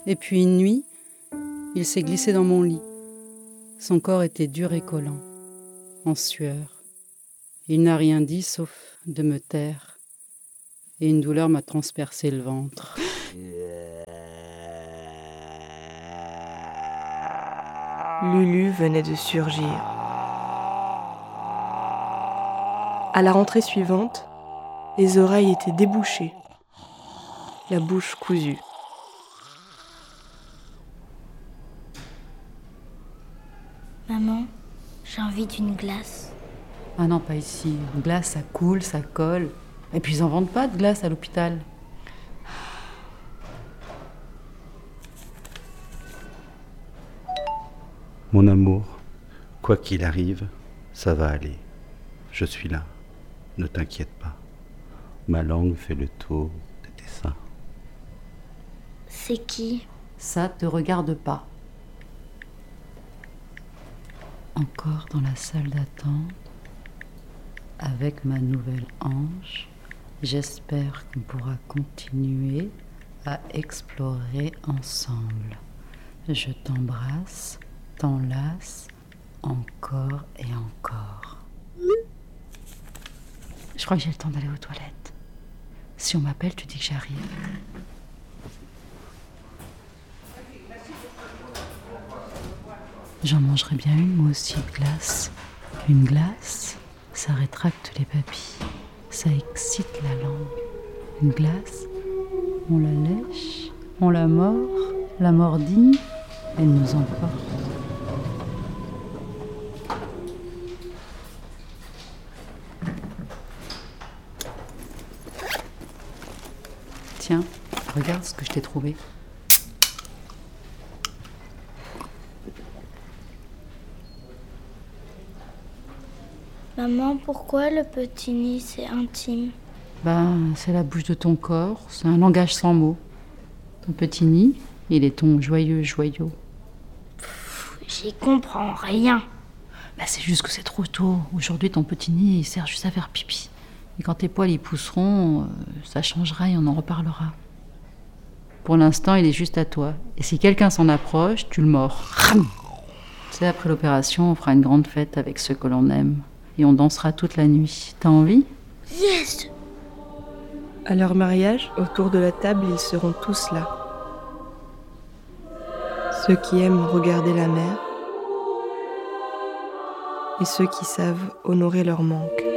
Et puis une nuit, il s'est glissé dans mon lit. Son corps était dur et collant, en sueur. Il n'a rien dit sauf de me taire. Et une douleur m'a transpercé le ventre. Lulu venait de surgir. À la rentrée suivante, les oreilles étaient débouchées, la bouche cousue. Maman, j'ai envie d'une glace. Ah non, pas ici. Une glace, ça coule, ça colle. Et puis ils n'en vendent pas de glace à l'hôpital. Mon amour, quoi qu'il arrive, ça va aller. Je suis là, ne t'inquiète pas. Ma langue fait le tour de tes seins. C'est qui ? Ça te regarde pas. Encore dans la salle d'attente, avec ma nouvelle hanche, j'espère qu'on pourra continuer à explorer ensemble. Je t'embrasse, t'enlace, encore et encore. Je crois que j'ai le temps d'aller aux toilettes. Si on m'appelle, tu dis que j'arrive. J'en mangerais bien une, moi aussi, de glace. Une glace, ça rétracte les papilles. Ça excite la langue. Une glace, on la lèche, on la mord, la mordille, elle nous emporte. Tiens, regarde ce que je t'ai trouvé. Maman, pourquoi le petit nid, c'est intime ? C'est la bouche de ton corps, c'est un langage sans mots. Ton petit nid, il est ton joyeux joyau. J'y comprends rien. C'est juste que c'est trop tôt. Aujourd'hui, ton petit nid, il sert juste à faire pipi. Et quand tes poils y pousseront, ça changera et on en reparlera. Pour l'instant, il est juste à toi. Et si quelqu'un s'en approche, tu le mords. Tu sais, après l'opération, on fera une grande fête avec ceux que l'on aime. Et on dansera toute la nuit. T'as envie ? Yes ! À leur mariage, autour de la table, ils seront tous là. Ceux qui aiment regarder la mer et ceux qui savent honorer leur manque.